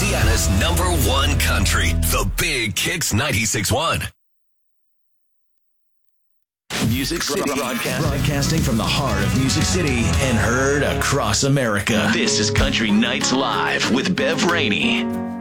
Indiana's #1 country, The Big Kicks 96.1. Music City broadcasting from the heart of Music City and heard across America. This is Country Nights Live with Bev Rainey.